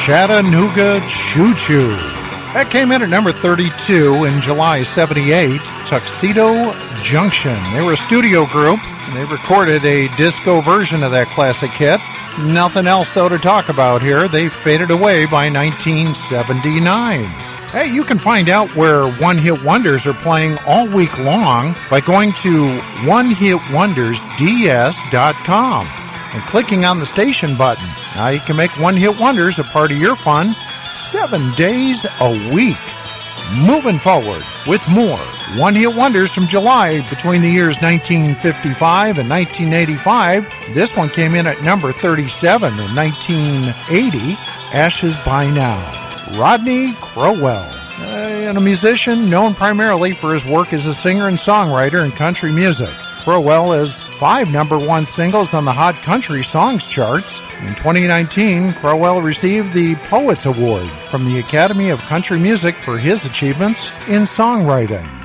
Chattanooga Choo Choo. That came in at number 32 in July 78, Tuxedo Junction. They were a studio group, and they recorded a disco version of that classic hit. Nothing else, though, to talk about here. They faded away by 1979. Hey, you can find out where One Hit Wonders are playing all week long by going to onehitwondersds.com and clicking on the station button. Now you can make One Hit Wonders a part of your fun 7 days a week. Moving forward with more One Hit Wonders from July between the years 1955 and 1985. This one came in at number 37 in 1980, Ashes by Now. Rodney Crowell, and a musician known primarily for his work as a singer and songwriter in country music. Crowell has 5 number-1 singles on the Hot Country Songs charts. In 2019, Crowell received the Poets Award from the Academy of Country Music for his achievements in songwriting.